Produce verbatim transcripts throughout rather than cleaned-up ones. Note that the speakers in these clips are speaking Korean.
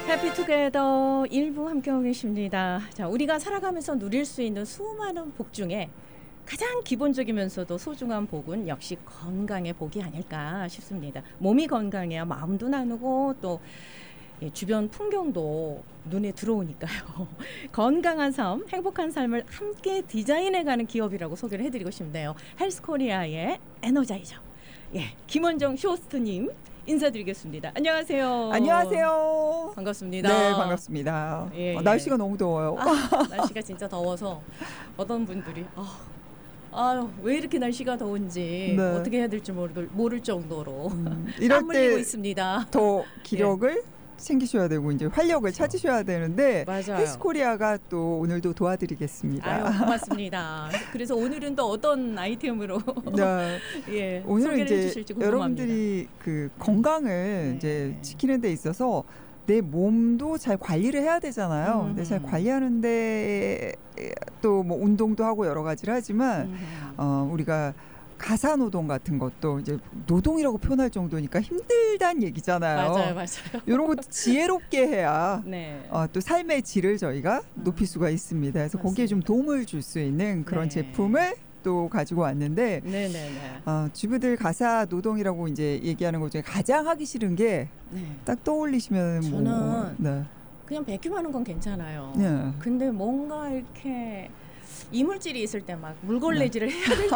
해피투게더 일부 함께하고 계십니다. 자, 우리가 살아가면서 누릴 수 있는 수많은 복 중에 가장 기본적이면서도 소중한 복은 역시 건강의 복이 아닐까 싶습니다. 몸이 건강해야 마음도 나누고 또 주변 풍경도 눈에 들어오니까요. 건강한 삶, 행복한 삶을 함께 디자인해가는 기업이라고 소개를 해드리고 싶네요. 헬스코리아의 에너자이저. 예, 김원정 쇼호스트님 인사드리겠습니다. 안녕하세요. 안녕하세요. 반갑습니다. 네, 반갑습니다. 예, 어, 예. 날씨가 너무 더워요. 아, 날씨가 진짜 더워서 어떤 분들이 아, 아유, 왜 이렇게 날씨가 더운지 네. 어떻게 해야 될지 모를, 모를 정도로 음, 이럴 땀 흘리고 때 있습니다. 더 기력을 예. 챙기셔야 되고 이제 활력을 그렇죠. 찾으셔야 되는데 맞아요. 헬스코리아가 또 오늘도 도와드리겠습니다. 아유, 고맙습니다. 그래서 오늘은 또 어떤 아이템으로 네. 예, 오늘은 소개를 이제 해주실지 궁금합니다. 여러분들이 그 건강을 네. 이제 지키는 데 있어서 내 몸도 잘 관리를 해야 되잖아요. 음. 근데 잘 관리하는데 또 뭐 운동도 하고 여러 가지를 하지만 음. 어, 우리가 가사 노동 같은 것도 이제 노동이라고 표현할 정도니까 힘들다는 얘기잖아요. 맞아요, 맞아요. 이런 것도 지혜롭게 해야 네. 어, 또 삶의 질을 저희가 음. 높일 수가 있습니다. 그래서 맞습니다. 거기에 좀 도움을 줄 수 있는 그런 네. 제품을 또 가지고 왔는데 네, 네, 네. 어, 주부들 가사 노동이라고 이제 얘기하는 것 중에 가장 하기 싫은 게 딱 네. 떠올리시면 뭐 저는 네. 그냥 백큐하는 건 괜찮아요. 네. 근데 뭔가 이렇게 이물질이 있을 때 막 물걸레질을 해야 될 때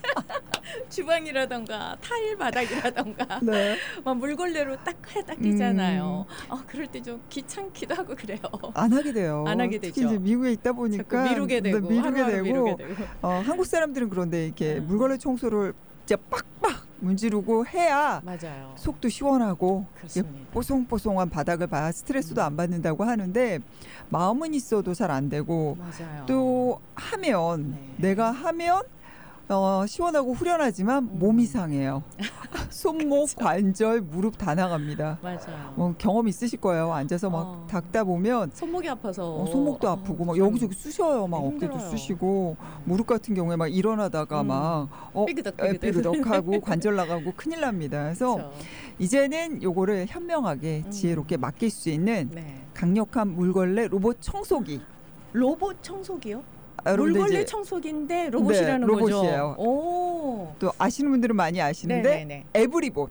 주방이라던가 타일 바닥이라던가 네. 막 물걸레로 닦아야 닦이잖아요. 음. 어, 그럴 때 좀 귀찮기도 하고 그래요. 안 하게 돼요. 안 하게 특히 되죠. 이제 미국에 있다 보니까 자꾸 미루게 되고, 네, 미루게 하루하루 되고, 미루게 되고. 어, 한국 사람들은 그런데 이렇게 음. 물걸레 청소를 진짜 빡빡 문지르고 해야 맞아요. 속도 시원하고 그렇습니다. 뽀송뽀송한 바닥을 봐야 스트레스도 음. 안 받는다고 하는데 마음은 있어도 잘 안 되고 맞아요. 또 하면 네. 내가 하면 어, 시원하고 후련하지만 음. 몸이 상해요. 손목, 관절, 무릎 다 나갑니다. 맞아요. 뭐 경험 있으실 거예요. 앉아서 막 어. 닦다 보면 손목이 아파서 어, 손목도 아프고 막 좀 여기저기 쑤셔요. 막 어깨도 힘들어요. 쑤시고 무릎 같은 경우에 막 일어나다가 음. 막 어, 삐그덕, 에, 삐그덕. 삐그덕하고 관절 나가고 큰일 납니다. 그래서 그렇죠. 이제는 요거를 현명하게 음. 지혜롭게 맡길 수 있는 네. 강력한 물걸레 로봇 청소기. 로봇 청소기요? 아, 여러분들 물걸레 이제 청소기인데 로봇이라는 네, 거죠. 로봇이에요. 오. 또 아시는 분들은 많이 아시는데 네네네. 에브리봇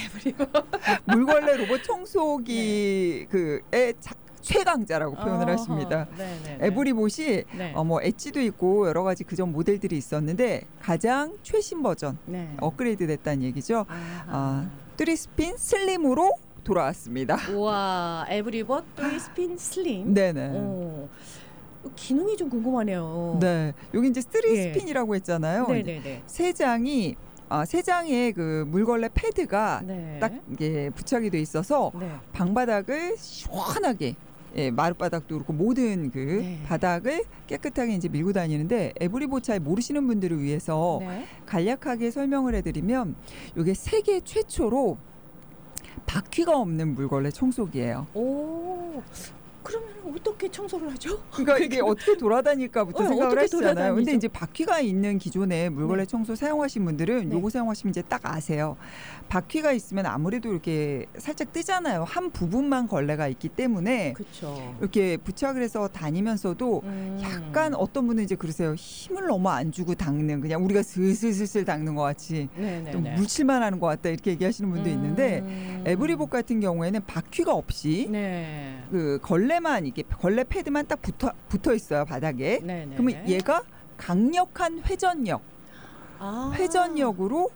물걸레 로봇 청소기 그의 자- 최강자라고 표현을 어허. 하십니다. 네네네. 에브리봇이 네. 어, 뭐 엣지도 있고 여러 가지 그전 모델들이 있었는데 가장 최신 버전 네. 업그레이드 됐다는 얘기죠. 아하. 아, 쓰리 스핀 슬림으로 돌아왔습니다. 우와, 에브리봇 쓰리 스핀 슬림. 네네. 오. 기능이 좀 궁금하네요. 네, 여기 이제 쓰리 예. 스핀이라고 했잖아요. 네네네. 세 장이 아, 세 장의 그 물걸레 패드가 네. 딱 이게 부착이 돼 있어서 네. 방바닥을 시원하게 예, 마룻바닥도 그렇고 모든 그 네. 바닥을 깨끗하게 이제 밀고 다니는데 에브리봇 잘 모르시는 분들을 위해서 네. 간략하게 설명을 해드리면 이게 세계 최초로 바퀴가 없는 물걸레 청소기예요. 오. 그러면 어떻게 청소를 하죠? 그러니까 이게 어떻게 돌아다닐까부터 어, 생각을 어떻게 하시잖아요. 돌아다니죠? 근데 이제 바퀴가 있는 기존의 물걸레 네. 청소 사용하신 분들은 네. 요거 사용하시면 이제 딱 아세요. 바퀴가 있으면 아무래도 이렇게 살짝 뜨잖아요. 한 부분만 걸레가 있기 때문에 그렇죠. 이렇게 부착을 해서 다니면서도 음. 약간 어떤 분은 이제 그러세요. 힘을 너무 안 주고 닦는 그냥 우리가 슬슬슬슬 닦는 것 같이 네네네. 좀 묻힐만 하는 것 같다 이렇게 얘기하시는 분도 음. 있는데 에브리봇 같은 경우에는 바퀴가 없이 네. 그 걸레만 이게 걸레 패드만 딱 붙어 붙어 있어요 바닥에. 네네. 그러면 얘가 강력한 회전력, 아. 회전력으로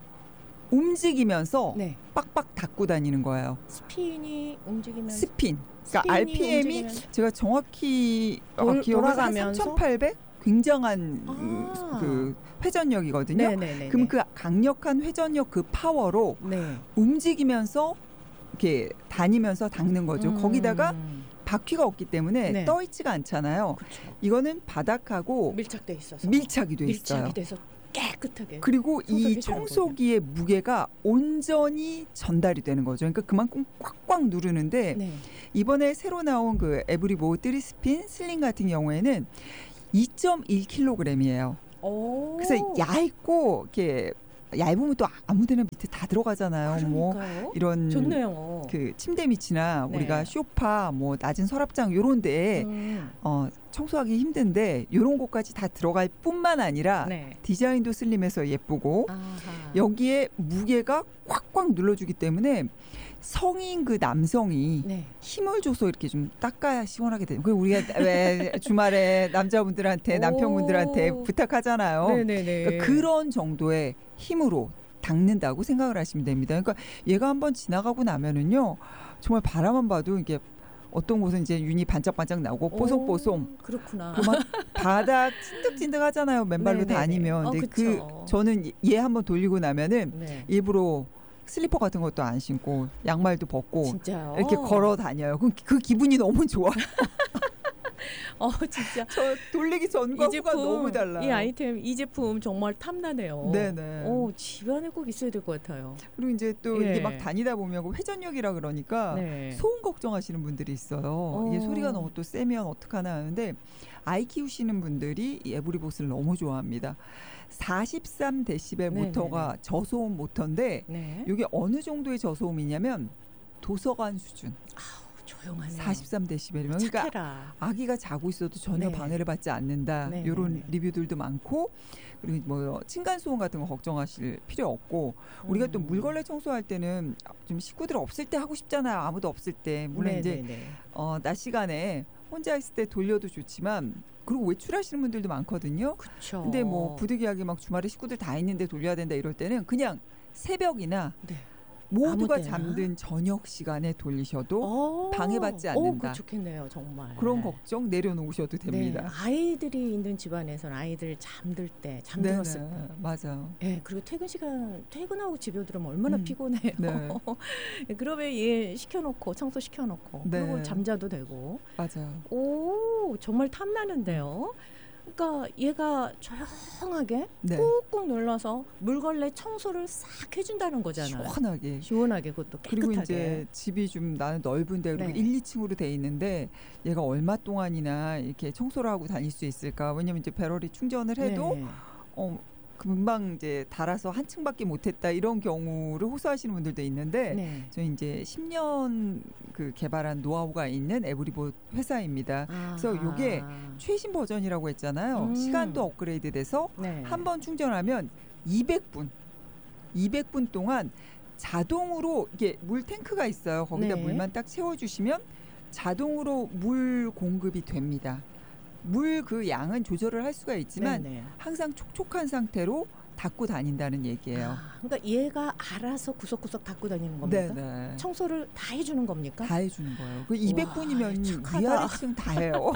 움직이면서 네. 빡빡 닦고 다니는 거예요. 스핀이 움직이면서 스핀. 그러니까 스핀이 알피엠이 움직이면- 제가 정확히 돌- 어, 기억을 한 돌아가면서? 삼천팔백 굉장한 아. 음, 그 회전력이거든요. 네네네. 그럼 그 강력한 회전력 그 파워로 네. 움직이면서 이렇게 다니면서 닦는 거죠. 음. 거기다가 바퀴가 없기 때문에 네. 떠 있지가 않잖아요. 그렇죠. 이거는 바닥하고 밀착돼 있어서 밀착이 돼 있어요. 밀착이 돼서 깨끗하게. 그리고 이 청소기 청소기의 무게가 온전히 전달이 되는 거죠. 그러니까 그만큼 꽉꽉 누르는데 네. 이번에 새로 나온 그 에브리보 쓰리 스핀 슬링 같은 경우에는 이 점 일 킬로그램이에요. 오. 그래서 얇고 이렇게 얇으면 또 아무데나 밑에 다 들어가잖아요. 뭐 그러니까요. 이런 좋네요. 그 침대 밑이나 네. 우리가 소파, 뭐 낮은 서랍장 요런 데에 음. 어, 청소하기 힘든데 요런 곳까지 다 들어갈 뿐만 아니라 네. 디자인도 슬림해서 예쁘고 아하. 여기에 무게가 꽉꽉 눌러주기 때문에 성인 그 남성이 네. 힘을 줘서 이렇게 좀 닦아야 시원하게 되는. 그 우리가 왜 주말에 남자분들한테 오. 남편분들한테 부탁하잖아요. 네네네. 그러니까 그런 정도의 힘으로 닦는다고 생각을 하시면 됩니다. 그러니까 얘가 한번 지나가고 나면은요, 정말 바라만 봐도 이게 어떤 곳은 이제 윤이 반짝반짝 나오고 뽀송뽀송. 오, 그렇구나. 그 막 바닥 찐득찐득하잖아요. 맨발로 네네네. 다니면. 어, 근데 그 그쵸. 저는 얘 한번 돌리고 나면은 네. 일부러 슬리퍼 같은 것도 안 신고 양말도 벗고 진짜요? 이렇게 걸어 다녀요. 그럼 그 기분이 너무 좋아. 어 진짜 저 돌리기 전과 후가 너무 달라요. 이 아이템 이 제품 정말 탐나네요. 네네. 오, 집안에 꼭 있어야 될 것 같아요. 그리고 이제 또 예. 이게 막 다니다 보면 그 회전력이라 그러니까 네. 소음 걱정하시는 분들이 있어요. 이게 어. 소리가 너무 또 세면 어떡하나 하는데 아이 키우시는 분들이 이 에브리봇을 너무 좋아합니다. 사십삼 데시벨 네네네. 모터가 저소음 모터인데 네. 이게 어느 정도의 저소음이냐면 도서관 수준. 조용하네요. 사십삼 데시벨이면 그러니까 착해라. 아기가 자고 있어도 전혀 네. 방해를 받지 않는다. 네, 이런 네, 네. 리뷰들도 많고 그리고 뭐 층간 소음 같은 거 걱정하실 필요 없고 우리가 또 음. 물걸레 청소할 때는 좀 식구들 없을 때 하고 싶잖아요. 아무도 없을 때. 물론 네, 이제 네, 네. 어, 낮 시간에 혼자 있을 때 돌려도 좋지만 그리고 외출하시는 분들도 많거든요. 그렇죠. 근데 뭐 부득이하게 막 주말에 식구들 다 있는데 돌려야 된다 이럴 때는 그냥 새벽이나 네. 모두가 아무 때나? 잠든 저녁 시간에 돌리셔도 어. 방해받지 오, 않는다. 그거 좋겠네요, 정말. 그런 걱정 내려놓으셔도 됩니다. 네, 아이들이 있는 집안에서는 아이들 잠들 때, 잠들었을 때. 네네, 맞아요. 예, 그리고 퇴근 시간 퇴근하고 집에 오면 얼마나 음, 피곤해요. 네. 그러면 얘 시켜놓고 청소 시켜놓고 네. 그리고 잠자도 되고. 맞아요. 오, 정말 탐나는데요. 그러니까 얘가 조용하게 네. 꾹꾹 눌러서 물걸레 청소를 싹 해준다는 거잖아요. 시원하게. 시원하게 그것도 깨끗하게. 그리고 이제 집이 좀 나는 넓은데 그리고 네. 일, 이 층으로 돼 있는데 얘가 얼마 동안이나 이렇게 청소를 하고 다닐 수 있을까? 왜냐면 이제 배럴이 충전을 해도 네. 어 금방 이제 달아서 한 층밖에 못했다 이런 경우를 호소하시는 분들도 있는데 네. 저희 이제 십 년 그 개발한 노하우가 있는 에브리봇 회사입니다. 그래서 아하. 요게 최신 버전이라고 했잖아요. 음. 시간도 업그레이드돼서 네. 한 번 충전하면 이백 분, 이백 분 동안 자동으로 이게 물 탱크가 있어요. 거기다 네. 물만 딱 채워주시면 자동으로 물 공급이 됩니다. 물 그 양은 조절을 할 수가 있지만 네네. 항상 촉촉한 상태로 닦고 다닌다는 얘기예요. 아, 그러니까 얘가 알아서 구석구석 닦고 다니는 겁니까? 네네. 청소를 다 해주는 겁니까? 다 해주는 거예요. 그 이백 분이면 착하다. 위아래층 다 해요.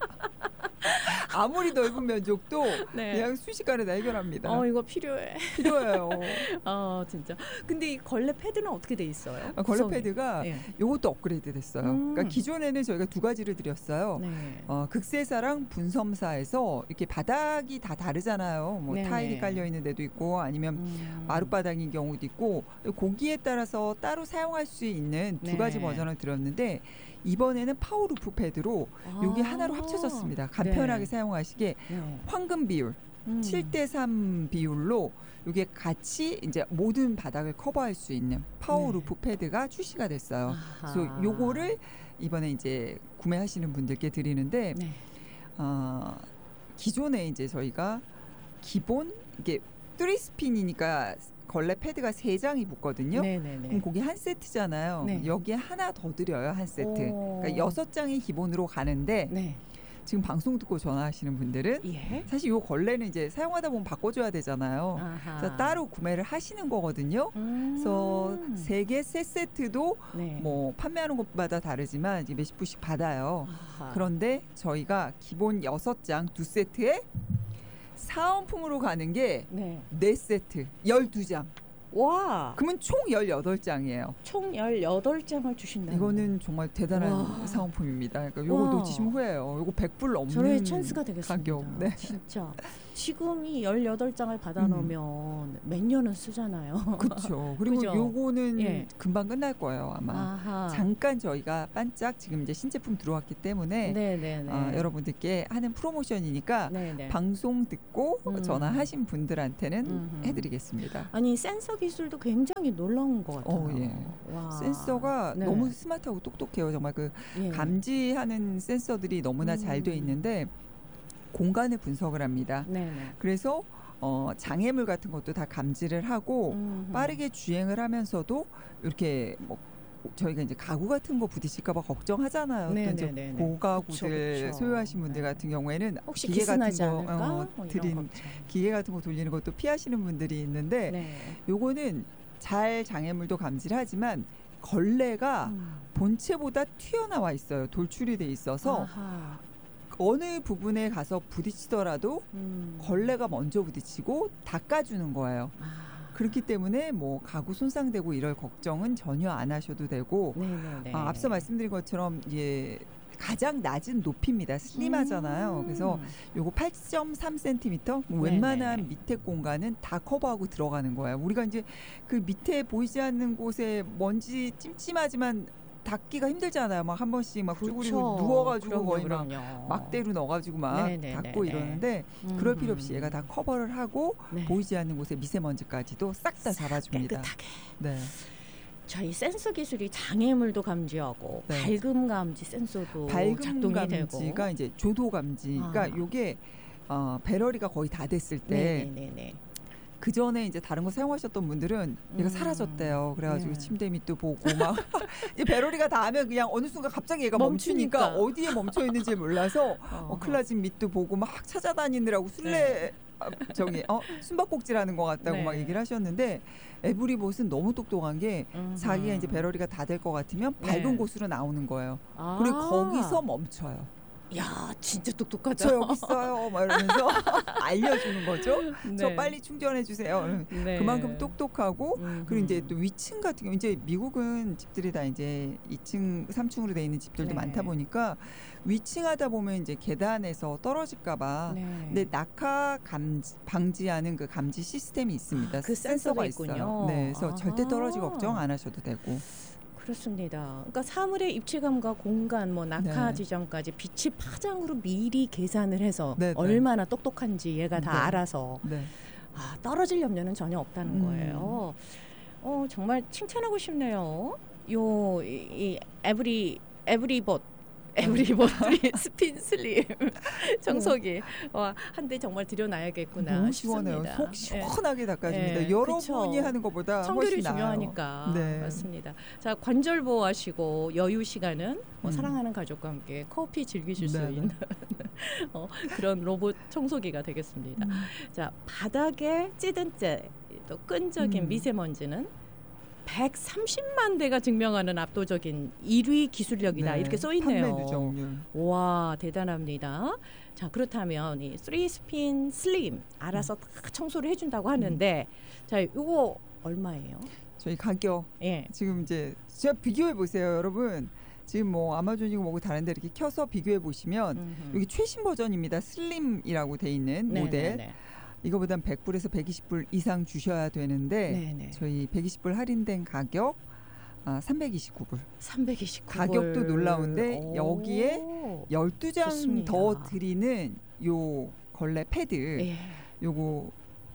아무리 넓은 면적도 네. 그냥 순식간에 다 해결합니다. 어, 이거 필요해. 필요해요. 아, 진짜. 근데 이 걸레 패드는 어떻게 돼 있어요? 아, 걸레 구성이? 패드가 네. 요것도 업그레이드 됐어요. 음. 그러니까 기존에는 저희가 두 가지를 드렸어요. 네. 어, 극세사랑 분섬사에서 이렇게 바닥이 다 다르잖아요. 뭐 네네. 타일이 깔려 있는 데도 있고 아니면 음. 마룻바닥인 경우도 있고 고기에 따라서 따로 사용할 수 있는 두 네. 가지 버전을 드렸는데 이번에는 파워루프 패드로 아. 여기 하나로 합쳐졌습니다. 간편하게 네. 사용하시게 네. 황금 비율 음. 칠 대 삼 비율로 이게 같이 이제 모든 바닥을 커버할 수 있는 파워루프 네. 패드가 출시가 됐어요. 아하. 그래서 요거를 이번에 이제 구매하시는 분들께 드리는데 네. 어, 기존에 이제 저희가 기본 이게 쓰리 스핀이니까 걸레 패드가 세 장이 붙거든요. 네네네. 그럼 거기 한 세트잖아요. 네. 여기에 하나 더 드려요, 한 세트. 오. 그러니까 여섯 장이 기본으로 가는데 네. 지금 방송 듣고 전화하시는 분들은 예. 사실 요 걸레는 이제 사용하다 보면 바꿔줘야 되잖아요. 아하. 그래서 따로 구매를 하시는 거거든요. 음. 그래서 세 개 세 세트도 네. 뭐 판매하는 곳마다 다르지만 이제 몇십 분씩 받아요. 아하. 그런데 저희가 기본 여섯 장 두 세트에 사은품으로 가는 게 네. 네 세트 열두 장. 와. 그러면 총 열여덟 장이에요. 총 열여덟 장을 주신다. 이거는 정말 대단한 와. 상품입니다. 그러니까 요거 와. 놓치시면 후회해요. 요거 백 불 넘는 저의 찬스가 되겠습니다. 가격. 네. 진짜. 지금 이 열여덟 장을 받아 놓으면 음. 몇 년은 쓰잖아요. 그렇죠. 그리고 그죠? 요거는 예. 금방 끝날 거예요, 아마. 아하. 잠깐 저희가 반짝 지금 이제 신제품 들어왔기 때문에 네네네. 어, 여러분들께 하는 프로모션이니까 네네. 방송 듣고 음. 전화하신 분들한테는 음흠. 해드리겠습니다. 아니 센서 기술도 굉장히 놀라운 것 같아요. 어, 예. 와. 센서가 네. 너무 스마트하고 똑똑해요. 정말 그 예. 감지하는 센서들이 너무나 음. 잘 돼 있는데 공간을 분석을 합니다. 네네. 그래서 어, 장애물 같은 것도 다 감지를 하고 음흠. 빠르게 주행을 하면서도 이렇게 뭐 저희가 이제 가구 같은 거 부딪힐까봐 걱정하잖아요. 또 이제 네네네네. 고가구들 그쵸, 그쵸. 소유하신 분들 네. 같은 경우에는 혹시 기계 같은 기스나지 거 않을까? 어, 뭐 이런 들인 걱정. 기계 같은 거 돌리는 것도 피하시는 분들이 있는데 네. 요거는 잘 장애물도 감지를 하지만 걸레가 음. 본체보다 튀어나와 있어요. 돌출이 돼 있어서 아하. 어느 부분에 가서 부딪히더라도 음. 걸레가 먼저 부딪히고 닦아주는 거예요. 아. 그렇기 때문에 뭐 가구 손상되고 이럴 걱정은 전혀 안 하셔도 되고 네네네. 아, 앞서 말씀드린 것처럼 예, 가장 낮은 높이입니다. 슬림하잖아요. 음. 그래서 요거 팔 점 삼 센티미터 뭐 네네네. 웬만한 밑에 공간은 다 커버하고 들어가는 거예요. 우리가 이제 그 밑에 보이지 않는 곳에 먼지 찜찜하지만 닦기가 힘들잖아요. 막 한 번씩 막 그렇죠. 쭈그리고 누워가지고 그럼요, 거의 막 그럼요. 막대로 넣어가지고 막 네네네네. 닦고 이러는데 그럴 필요 없이 음흠. 얘가 다 커버를 하고 네. 보이지 않는 곳에 미세먼지까지도 싹 다 잡아줍니다. 깨끗하게. 네. 저희 센서 기술이 장애물도 감지하고 네. 밝음 감지 센서도 밝음 작동이 감지가 되고. 이제 조도 감지. 아. 그러니까 요게 어, 배럴이가 거의 다 됐을 때 네네네. 그 전에 이제 다른 거 사용하셨던 분들은 얘가 음. 사라졌대요. 그래가지고 네. 침대 밑도 보고 막 이 배럴이가 다 하면 그냥 어느 순간 갑자기 얘가 멈추니까, 멈추니까. 어디에 멈춰 있는지 몰라서 어, 어허. 클라짓 밑도 보고 막 찾아다니느라고 술래 아, 저기 어 숨바꼭질하는 것 같다고 네. 막 얘기를 하셨는데 에브리봇은 너무 똑똑한 게 음흠. 자기가 이제 배럴이가 다 될 것 같으면 밝은 네. 곳으로 나오는 거예요. 아. 그리고 거기서 멈춰요. 야 진짜 똑똑하다. 저 여기 있어요. 막 이러면서 알려주는 거죠. 네. 저 빨리 충전해 주세요. 네. 그만큼 똑똑하고 음흠. 그리고 이제 또 위층 같은 경우 이제 미국은 집들이 다 이제 이 층, 삼 층으로 돼 있는 집들도 네. 많다 보니까 위층하다 보면 이제 계단에서 떨어질까봐 네. 근데 낙하 감지, 방지하는 그 감지 시스템이 있습니다. 아, 그 센서가 있군요. 있어요. 네, 그래서 아하. 절대 떨어질 걱정 안 하셔도 되고. 그렇습니다. 그러니까 사물의 입체감과 공간, 뭐 낙하 네. 지점까지 빛이 파장으로 미리 계산을 해서 네, 네. 얼마나 똑똑한지 얘가 다 네. 알아서 네. 아, 떨어질 염려는 전혀 없다는 음. 거예요. 어, 정말 칭찬하고 싶네요. 요, 이, 이 에브리, 에브리봇, 에브리봇 스핀 슬림 청소기 와, 한 대 정말 들여놔야겠구나 너무 시원해요. 싶습니다. 속 시원하게 닦아줍니다. 네, 여러분이 그쵸. 하는 것보다 청결이 훨씬 나아요. 중요하니까 네. 맞습니다. 자 관절 보호하시고 여유 시간은 뭐 음. 사랑하는 가족과 함께 커피 즐기실 수 네네. 있는 어, 그런 로봇 청소기가 되겠습니다. 음. 자 바닥에 찌든 때 또 끈적인 음. 미세먼지는 백삼십만 대가 증명하는 압도적인 일 위 기술력이다 네, 이렇게 써 있네요. 판매 누적률. 와 대단합니다. 자 그렇다면 이 쓰리 스핀 슬림 알아서 다 청소를 해준다고 하는데 자 이거 얼마예요? 저희 가격 예. 지금 이제 제가 비교해 보세요, 여러분. 지금 뭐 아마존이고 뭐고 다른데 이렇게 켜서 비교해 보시면 음흠. 여기 최신 버전입니다. 슬림이라고 돼 있는 네, 모델. 네, 네. 이거보단 백 불에서 백이십 불 이상 주셔야 되는데 네, 네. 저희 백이십 불 할인된 가격 아, 삼백이십구 불. 삼백이십구 불. 가격도 놀라운데 오. 여기에 열두 장 좋습니다. 더 드리는 요 걸레 패드. 예. 요거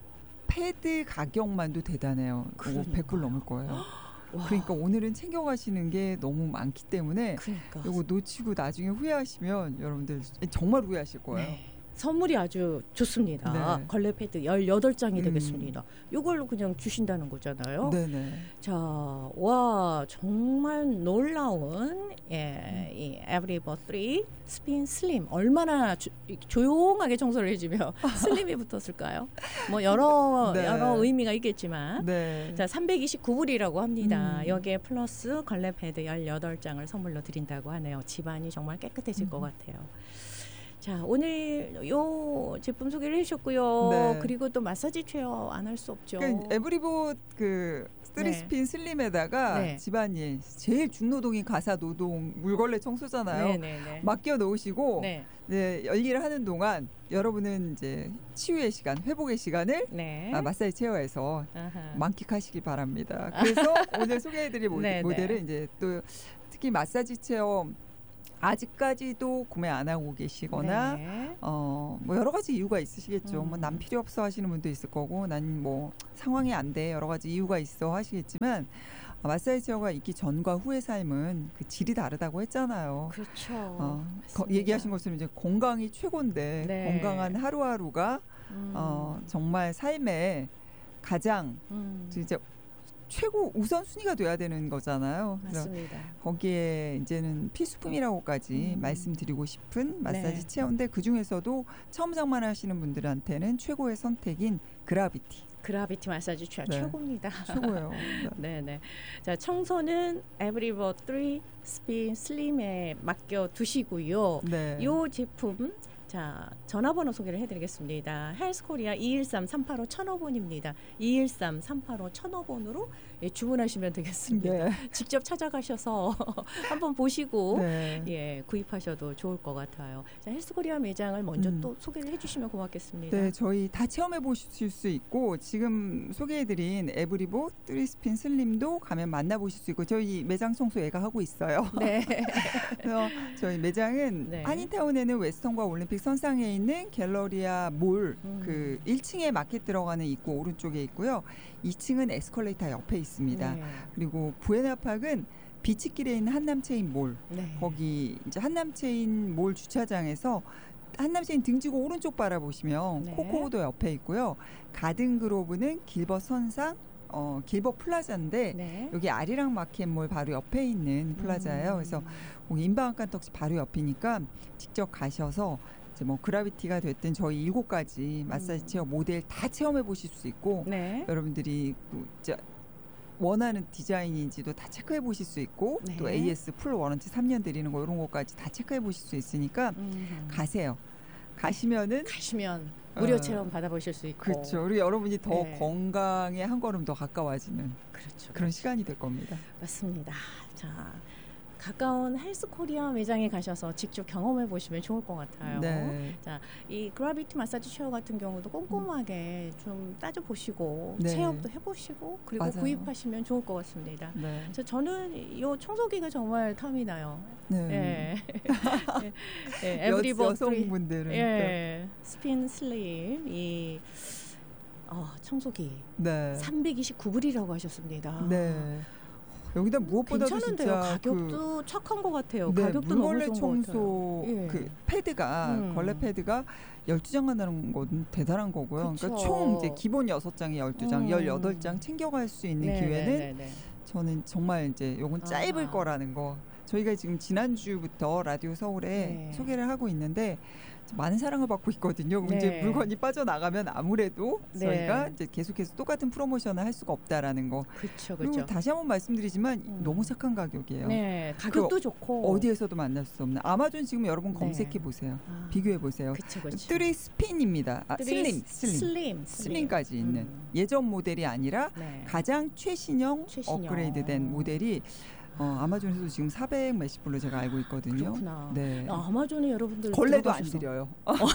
패드 가격만도 대단해요. 요거 그러니까요. 백 불 넘을 거예요. 와. 그러니까 오늘은 챙겨가시는 게 너무 많기 때문에 그러니까. 요거 놓치고 나중에 후회하시면 여러분들 정말 후회하실 거예요. 네. 선물이 아주 좋습니다. 네. 걸레 패드 열여덟 장이 음. 되겠습니다. 이걸로 그냥 주신다는 거잖아요. 네네. 자, 와 정말 놀라운 예, 이 에브리버 쓰리 스핀 슬림 얼마나 조, 조용하게 청소를 해주며 슬림이 붙었을까요? 뭐 여러 네. 여러 의미가 있겠지만 네. 자 삼백이십구 불이라고 합니다. 음. 여기에 플러스 걸레 패드 열여덟 장을 선물로 드린다고 하네요. 집안이 정말 깨끗해질 음. 것 같아요. 자, 오늘 요 제품 소개를 해주셨고요. 네. 그리고 또 마사지 체어 안 할 수 없죠. 그 에브리봇 그 쓰리스핀 슬림에다가 네. 집안일 제일 중노동인 가사 노동 물걸레 청소잖아요. 네네네. 맡겨 놓으시고 네. 네, 열일을 하는 동안 여러분은 이제 치유의 시간, 회복의 시간을 네. 아, 마사지 체어에서 아하. 만끽하시기 바랍니다. 그래서 오늘 소개해드릴 모델, 네네. 모델은 이제 또 특히 마사지 체어 아직까지도 구매 안 하고 계시거나 네. 어, 뭐 여러 가지 이유가 있으시겠죠. 음. 뭐 난 필요 없어 하시는 분도 있을 거고 난 뭐 상황이 안 돼 여러 가지 이유가 있어 하시겠지만 마사지 체어가 있기 전과 후의 삶은 그 질이 다르다고 했잖아요. 그렇죠. 어, 거, 맞습니다. 얘기하신 것처럼 이제 건강이 최고인데 네. 건강한 하루하루가 음. 어, 정말 삶의 가장 음. 진짜 최고 우선 순위가 돼야 되는 거잖아요. 그래서 맞습니다. 거기에 이제는 필수품이라고까지 음. 말씀드리고 싶은 마사지 네. 체어인데 그 중에서도 처음 장만하시는 분들한테는 최고의 선택인 그라비티 그라비티 마사지 체어 네. 최고입니다. 최고예요. 네, 네. 자, 청소는 에브리버 쓰리 스핀 슬림에 맡겨 두시고요. 네. 이 제품 자, 전화번호 소개를 해드리겠습니다. 헬스코리아 이일삼 삼팔오 천오 번입니다. 이일삼 삼팔오 천오 번으로 예, 주문하시면 되겠습니다. 네. 직접 찾아가셔서 한번 보시고 네. 예, 구입하셔도 좋을 것 같아요. 자, 헬스코리아 매장을 먼저 음. 또 소개를 해주시면 고맙겠습니다. 네, 저희 다 체험해 보실 수 있고 지금 소개해드린 에브리보 쓰리스핀 슬림도 가면 만나보실 수 있고 저희 매장 청소 애가 하고 있어요. 네. 그래서 저희 매장은 네. 한인타운에는 웨스턴과 올림픽 선상에 있는 갤러리아 몰 음. 그 일 층에 마켓 들어가는 입구 오른쪽에 있고요. 이 층은 에스컬레이터 옆에 있습니다. 네. 그리고 부에나팍은 비치길에 있는 한남체인 몰 네. 거기 이제 한남체인 몰 주차장에서 한남체인 등지고 오른쪽 바라보시면 네. 코코오도 옆에 있고요. 가든그로브는 길벗 선상 어, 길벗 플라자인데 네. 여기 아리랑 마켓몰 바로 옆에 있는 플라자예요. 음. 그래서 인방한간떡지 바로 옆이니까 직접 가셔서 이제 뭐 그라비티가 됐든 저희 일곱 가지 마사지 체어 모델 다 체험해 보실 수 있고 네. 여러분들이 그 진짜 원하는 디자인인지도 다 체크해 보실 수 있고 네. 또 에이에스 풀 워런티 삼 년 드리는 거 이런 것까지 다 체크해 보실 수 있으니까 음. 가세요. 가시면은 가시면 무료 어, 체험 받아보실 수 있고 그렇죠. 우리 여러분이 더 네. 건강에 한 걸음 더 가까워지는 그렇죠. 그런 시간이 될 겁니다. 맞습니다. 자, 가까운 헬스코리아 매장에 가셔서 직접 경험해 보시면 좋을 것 같아요. 네. 자, 이 그라비티 마사지 체어 같은 경우도 꼼꼼하게 좀 따져 보시고 네. 체험도 해보시고 그리고 맞아요. 구입하시면 좋을 것 같습니다. 네. 자, 저는 이 청소기가 정말 탐이 나요. 네. 예. 예. 예. 여, 에브리버 여성분들은 예. 스핀 슬림 이 어, 청소기 네. 삼백이십구 불이라고 하셨습니다. 네. 여기다 무엇보다도 괜찮은데요. 진짜 가격도 그, 착한 것 같아요. 네, 가격도 너무 물걸레 좋은 청소 것 같아요. 예. 그 패드가 음. 걸레 패드가 열두 장 간다는 건 대단한 거고요. 그쵸. 그러니까 총 이제 기본 여섯 장에 열두 장, 음. 열여덟 장 챙겨갈 수 있는 네, 기회는 네, 네, 네. 저는 정말 이제 요건 짧을 아. 거라는 거. 저희가 지금 지난주부터 라디오 서울에 네. 소개를 하고 있는데 많은 사랑을 받고 있거든요. 그럼 네. 이제 물건이 빠져나가면 아무래도 네. 저희가 이제 계속해서 똑같은 프로모션을 할 수가 없다라는 거. 그렇죠, 그리고 그렇죠. 다시 한번 말씀드리지만 음. 너무 착한 가격이에요. 네, 가격도 그 좋고 어디에서도 만날 수 없는 아마존 지금 여러분 네. 검색해 보세요. 아, 비교해 보세요. 그렇죠, 그렇죠. 쓰리 스핀입니다. 아, 쓰리 슬림, 슬림, 슬림, 슬림까지 있는 음. 예전 모델이 아니라 네. 가장 최신형, 최신형. 업그레이드된 모델이 어, 아마존에서도 지금 사백 몇십 불로 제가 알고 있거든요. 그렇구나. 네. 아, 아마존에 여러분들 걸레도 안 들어가셔서 드려요.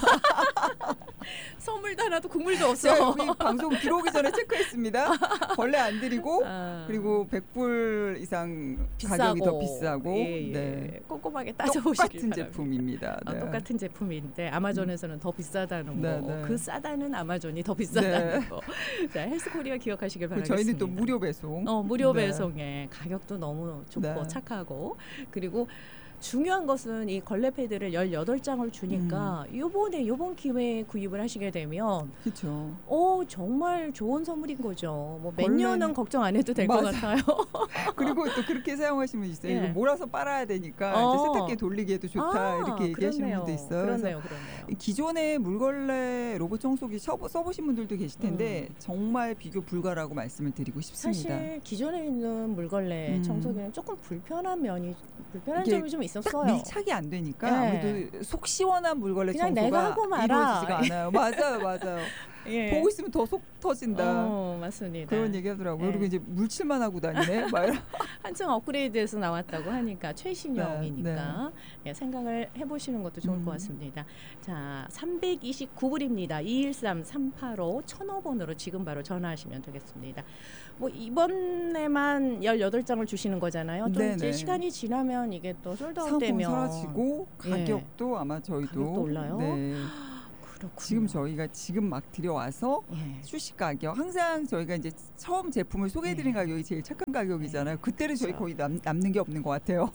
선물도 하나도 국물도 없어. 제가 여기 방송 들어오기 전에 체크했습니다. 걸레 안 드리고 아, 그리고 백 불 이상 비싸고, 가격이 더 비싸고 예, 예. 네. 꼼꼼하게 따져보시길 똑같은 바랍니다. 제품입니다. 아, 네. 똑같은 제품인데 아마존에서는 더 비싸다는 네, 거. 네. 그 싸다는 아마존이 더 비싸다는 네. 거. 자, 헬스코리아 기억하시길 그리고 바라겠습니다. 저희는 또 무료 배송. 어, 무료 네. 배송에 가격도 너무 좋고 네. 착하고 그리고 중요한 것은 이 걸레 패드를 열여덟 장을 주니까 요번에 요번 기회에 구입을 하시게 되면 그렇죠. 오 정말 좋은 선물인 거죠. 뭐 몇 걸레는- 년은 걱정 안 해도 될 것 맞아. 같아요. 그리고 또 그렇게 사용하시는 분 있어요. 예. 이거 몰아서 빨아야 되니까 어. 이제 세탁기에 돌리기에도 좋다 아, 이렇게 얘기하시는 그렇네요. 분도 있어요. 그렇네요, 그렇네요. 기존의 물걸레 로봇 청소기 써보, 써보신 분들도 계실 텐데 음. 정말 비교 불가라고 말씀을 드리고 싶습니다. 사실 기존에 있는 물걸레 음. 청소기는 조금 불편한 면이 불편한 이게 점이 좀 있었어요. 딱 밀착이 안 되니까 네. 아무래도 속 시원한 물걸레 그냥 청소가 내가 하고 말아. 이루어지지가 않아요. 맞아요, 맞아요. 예. 보고 있으면 더 속 터진다. 어, 맞습니다. 그런 얘기 하더라고요. 네. 그리고 이제 물칠만 하고 다니네. 막 이런. 한층 업그레이드해서 나왔다고 하니까 최신형이니까 네, 네. 생각을 해보시는 것도 좋을 음. 것 같습니다. 자, 삼백이십구 불입니다. 이일삼 삼팔오 천오 번으로 지금 바로 전화하시면 되겠습니다. 뭐 이번에만 열여덟 장을 주시는 거잖아요. 좀 이제 시간이 지나면 이게 또 솔드아웃되면 상품 사라지고 가격도 예. 아마 저희도 가격도 올라요. 네. 그렇군요. 지금 저희가 지금 막 들여와서 예. 출시 가격 항상 저희가 이제 처음 제품을 소개해드린 예. 가격이 제일 착한 가격이잖아요. 예. 그때는 그렇죠. 저희 거의 남, 남는 게 없는 것 같아요.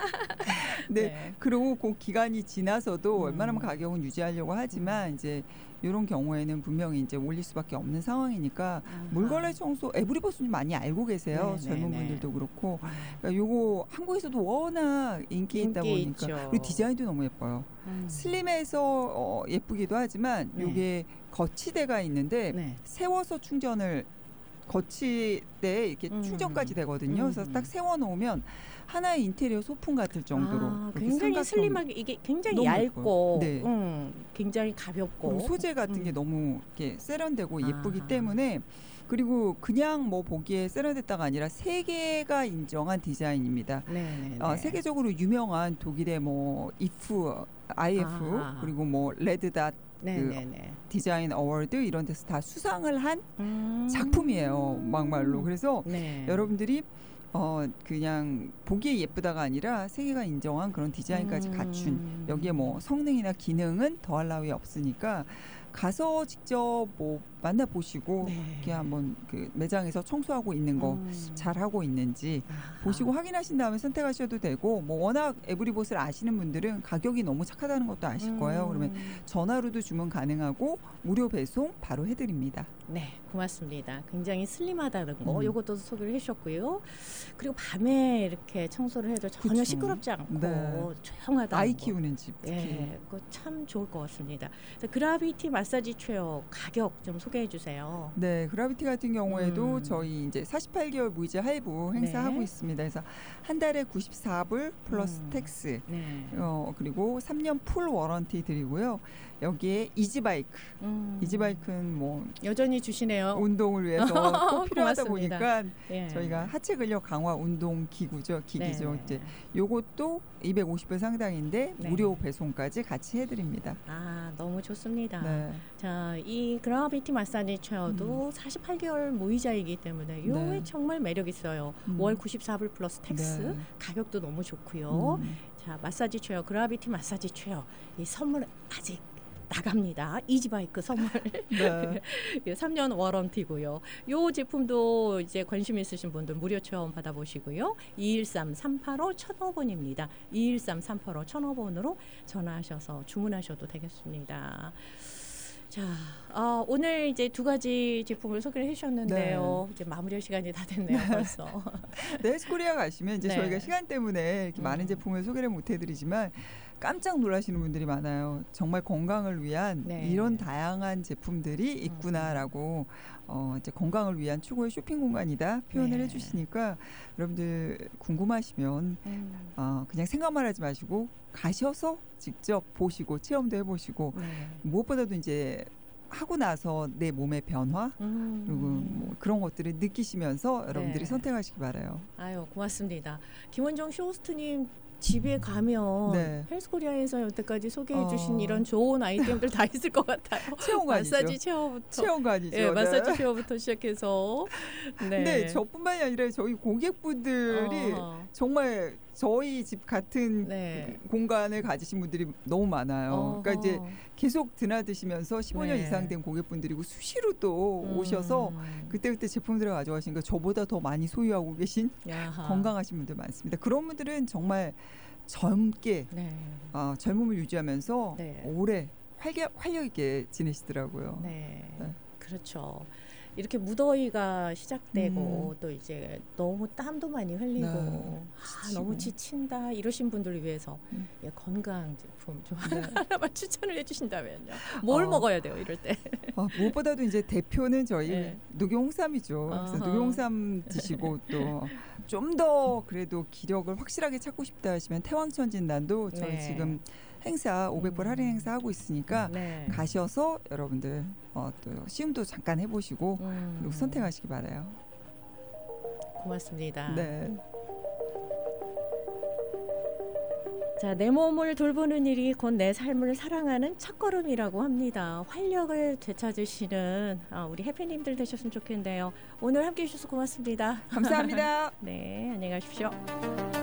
네. 네. 그리고 그 기간이 지나서도 음. 웬만하면 가격은 유지하려고 하지만 음. 이제 이런 경우에는 분명히 이제 올릴 수밖에 없는 상황이니까 아하. 물걸레 청소 에브리버스님 많이 알고 계세요. 네, 젊은 네, 분들도 네. 그렇고 그러니까 요거 한국에서도 워낙 인기, 인기 있다 보니까 있죠. 그리고 디자인도 너무 예뻐요. 음. 슬림해서 어, 예쁘기도 하지만 네. 요게 거치대가 있는데 네. 세워서 충전을 거치대에 이렇게 음. 충전까지 되거든요. 음. 그래서 딱 세워놓으면 하나의 인테리어 소품 같을 정도로 아, 굉장히 슬림하게 이게 굉장히 얇고 네. 음, 굉장히 가볍고 소재 같은 음. 게 너무 이렇게 세련되고 예쁘기 아. 때문에 그리고 그냥 뭐 보기에 세련됐다가 아니라 세계가 인정한 디자인입니다. 어, 세계적으로 유명한 독일의 뭐 이프, 아이에프 아하. 그리고 뭐 레드닷 그 디자인 어워드 이런 데서 다 수상을 한 음. 작품이에요. 막말로. 그래서 네. 여러분들이 어 그냥 보기에 예쁘다가 아니라 세계가 인정한 그런 디자인까지 음. 갖춘 여기에 뭐 성능이나 기능은 더할 나위 없으니까 가서 직접 뭐 만나보시고 네. 이렇게 한번 그 매장에서 청소하고 있는 거 음. 잘하고 있는지 아하. 보시고 확인하신 다음에 선택하셔도 되고 뭐 워낙 에브리봇을 아시는 분들은 가격이 너무 착하다는 것도 아실 거예요. 음. 그러면 전화로도 주문 가능하고 무료 배송 바로 해드립니다. 네, 고맙습니다. 굉장히 슬림하다는 거 음. 이것도 소개를 해주셨고요. 그리고 밤에 이렇게 청소를 해도 전혀 그쵸. 시끄럽지 않고 네. 조용하다. 아이 키우는 집 특히. 네, 그거 참 좋을 것 같습니다. 그라비티 마사지 체어 가격 좀 소개해 주세요. 네, 그라비티 같은 경우에도 음. 저희 이제 사십팔 개월 무이자 할부 행사하고 네. 있습니다. 그래서 한 달에 구십사 불 플러스 음. 텍스, 네. 어, 그리고 삼 년 풀 워런티 드리고요. 여기에 이지바이크, 음. 이지바이크는 뭐 여전히 주시네요. 운동을 위해서 꼭 필요하다 보니까 예. 저희가 하체 근력 강화 운동 기구죠, 기기죠. 네. 이제 요것도 이백오십 불 상당인데 네. 무료 배송까지 같이 해드립니다. 아, 너무 좋습니다. 네. 자, 이 그라비티 마사지 체어도 음. 사십팔 개월 무이자이기 때문에 요게 네. 정말 매력 있어요. 음. 월 구십사 불 플러스 텍스, 네. 가격도 너무 좋고요. 음. 자, 마사지 체어, 그라비티 마사지 체어 이 선물 아직 나갑니다. 이지바이크 선물. 네. 삼 년 워런티고요. 이 제품도 이제 관심 있으신 분들 무료 체험 받아보시고요. 이일삼 삼팔오 천오 번입니다. 이일삼 삼팔오 천오 번으로 전화하셔서 주문하셔도 되겠습니다. 자, 어, 오늘 이제 두 가지 제품을 소개를 해주셨는데요. 네. 이제 마무리할 시간이 다 됐네요, 벌써. 네, 헬스코리아 가시면 이제 네. 저희가 시간 때문에 이렇게 음. 많은 제품을 소개를 못 해드리지만 깜짝 놀라시는 분들이 많아요. 정말 건강을 위한 네. 이런 다양한 제품들이 있구나라고 어, 이제 건강을 위한 최고의 쇼핑 공간이다 표현을 네. 해주시니까 여러분들 궁금하시면 음. 어, 그냥 생각만 하지 마시고 가셔서 직접 보시고 체험도 해보시고 네. 무엇보다도 이제 하고 나서 내 몸의 변화 음. 그리고 뭐 그런 것들을 느끼시면서 여러분들이 네. 선택하시기 바라요. 아유, 고맙습니다. 김원정 쇼호스트님 집에 가면 네. 헬스코리아에서 여태까지 소개해 주신 어. 이런 좋은 아이템들 다 있을 것 같아요. 체험관이죠. 마사지 체어부터. 체험관이죠. 네, 마사지 체어부터 시작해서. 네. 네, 저뿐만이 아니라 저희 고객분들이 어. 정말 저희 집 같은 네. 공간을 가지신 분들이 너무 많아요. 어허. 그러니까 이제 계속 드나드시면서 십오 년 네. 이상 된 고객분들이고 수시로 또 음. 오셔서 그때그때 제품들을 가져가시니까 저보다 더 많이 소유하고 계신 야하. 건강하신 분들 많습니다. 그런 분들은 정말 젊게 네. 어, 젊음을 유지하면서 네. 오래 활력, 활력 있게 지내시더라고요. 네. 네. 그렇죠. 이렇게 무더위가 시작되고 음. 또 이제 너무 땀도 많이 흘리고 네. 아, 너무 지친다 이러신 분들을 위해서 음. 예, 건강 제품 좀 네. 하나만 추천을 해주신다면요. 뭘 어. 먹어야 돼요 이럴 때? 어, 무엇보다도 이제 대표는 저희 네. 녹용홍삼이죠. 그래서 어허. 녹용홍삼 드시고 또 좀 더 그래도 기력을 확실하게 찾고 싶다 하시면 태왕천진단도 저희 네. 지금 행사 오백 불 할인 행사 하고 있으니까 네. 가셔서 여러분들 어, 또 시음도 잠깐 해보시고 음. 그리고 선택하시기 바라요. 고맙습니다. 네. 자, 내 몸을 돌보는 일이 곧 내 삶을 사랑하는 첫걸음이라고 합니다. 활력을 되찾으시는 아, 우리 해피님들 되셨으면 좋겠는데요. 오늘 함께해 주셔서 고맙습니다. 감사합니다. 네, 안녕히 가십시오.